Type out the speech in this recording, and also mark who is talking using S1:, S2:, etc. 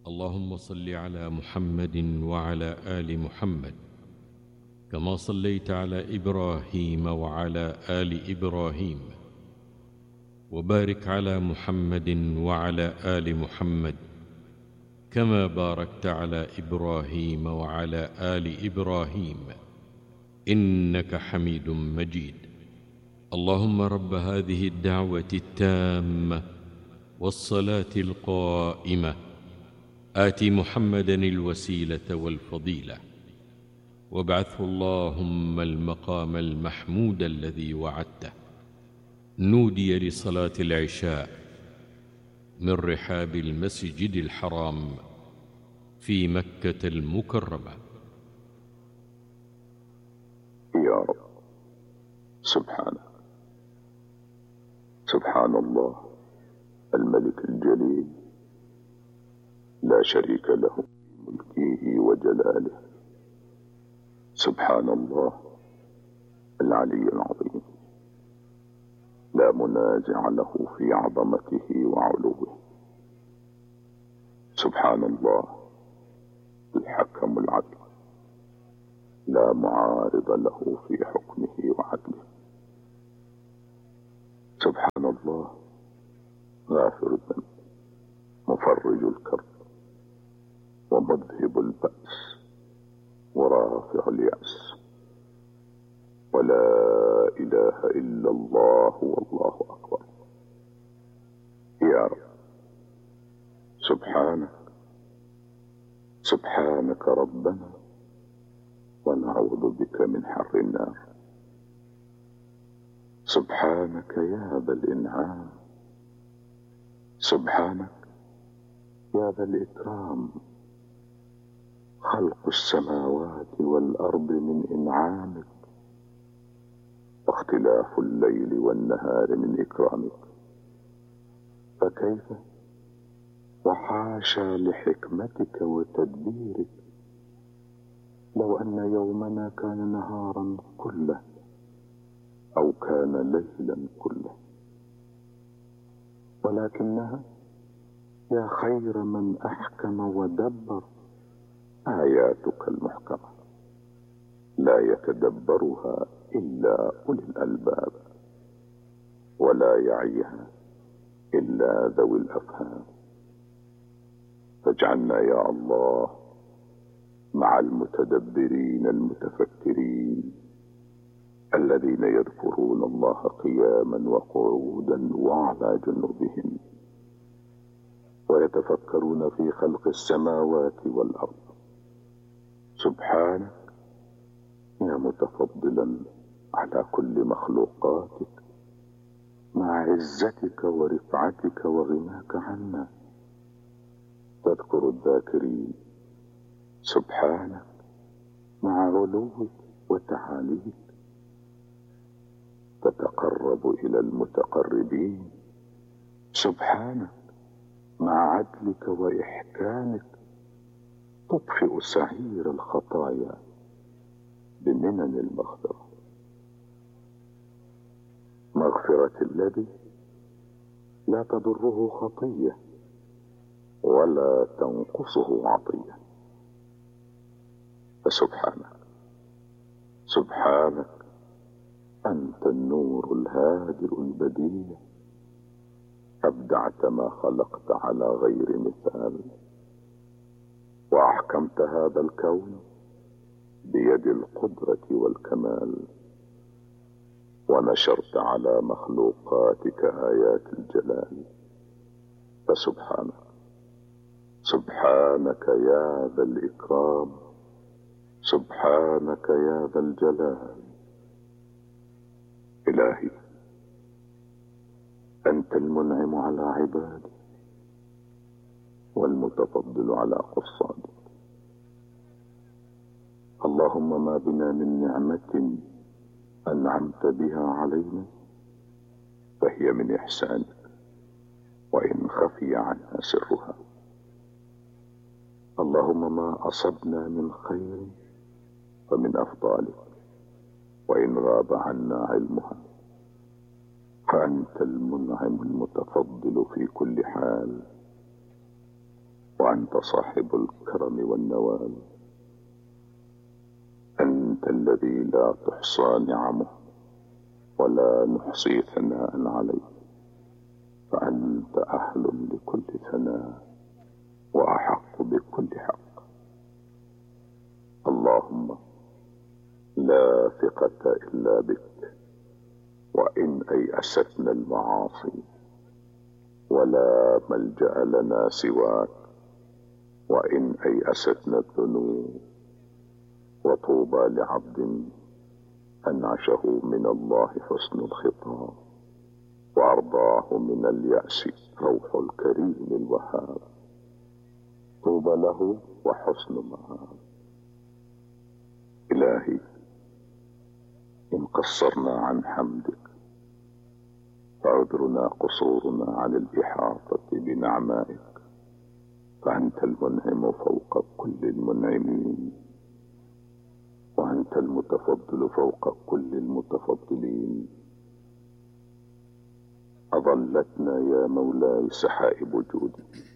S1: اللهم صل على محمد وعلى آل محمد كما صليت على إبراهيم وعلى آل إبراهيم، وبارك على محمد وعلى آل محمد كما باركت على إبراهيم وعلى آل إبراهيم إنك حميد مجيد. اللهم رب هذه الدعوة التامة والصلاة القائمة آت محمدا الوسيلة والفضيلة وابعثه اللهم المقام المحمود الذي وعدته. نودي لصلاة العشاء من رحاب المسجد الحرام في مكة المكرمة.
S2: يا رب، سبحان الله الملك الجليل، لا شريك له في ملكه وجلاله. سبحان الله العلي العظيم، لا منازع له في عظمته وعلوه. سبحان الله الحكم العدل، لا معارض له في حكمه وعدله. سبحان الله غافر الذنب، مفرج الكرب، ومذهب البأس، ورافع اليأس. ولا إله إلا الله والله أكبر. يا رب، سبحانك ربنا، ونعوذ بك من حر النار. سبحانك يا ذا الإنعام، سبحانك يا ذا الإكرام. خلق السماوات والأرض من إنعامك، واختلاف الليل والنهار من إكرامك. فكيف وحاشا لحكمتك وتدبيرك لو أن يومنا كان نهارا كله أو كان ليلا كله، ولكنها يا خير من أحكم ودبر آياتك المحكمة لا يتدبرها إلا أولي الألباب، ولا يعيها إلا ذوي الأفهام. فاجعلنا يا الله مع المتدبرين المتفكرين الذين يذكرون الله قياما وقعودا وعلى جنوبهم، ويتفكرون في خلق السماوات والأرض. سبحانك يا متفضلا على كل مخلوقاتك، مع عزتك ورفعتك وغناك عنا، تذكر الذاكرين. سبحانك مع علوك وتعاليك، تتقرب إلى المتقربين. سبحانك مع عدلك وإحكامك، تطفئ سعير الخطايا بمنن المغفرة. مغفرة الذي لا تضره خطية ولا تنقصه عطية. فسبحانك أنت النور الهادئ البديع، أبدعت ما خلقت على غير مثال، وأحكمت هذا الكون بيد القدرة والكمال، ونشرت على مخلوقاتك آيات الجلال. سبحانك يا ذا الإكرام، سبحانك يا ذا الجلال. إلهي أنت المنعم على عبادك، والمتفضل على قصادك. اللهم ما بنا من نعمة أنعمت بها علينا فهي من إحسانك، وإن خفي عنها سرها. اللهم ما أصبنا من خير فمن أفضالك، وإن غاب عنا علمها فأنت المنعم المتفضل في كل حال، وأنت وأنت صاحب الكرم والنوال. أنت الذي لا تحصى نعمه ولا نحصي ثناء عليه، فأنت أهل لكل ثناء وأحق بكل حق. اللهم لا ثقة إلا بك، وإن أيأستنا المعاصي ولا ملجأ لنا سواك، وإن أيأستنا الذنوب. وطوبى لعبد أنعشه من الله حسن الخطاب، وأرضاه من اليأس روح الكريم الوهاب. طوبى له وحسن مآب. إلهي إن قصرنا عن حمدك فعذرنا قصورنا عن الإحاطة بنعمائك، فأنت المنعم فوق كل المنعمين، وأنت المتفضل فوق كل المتفضلين. أظلتنا يا مولاي سحائب جودك،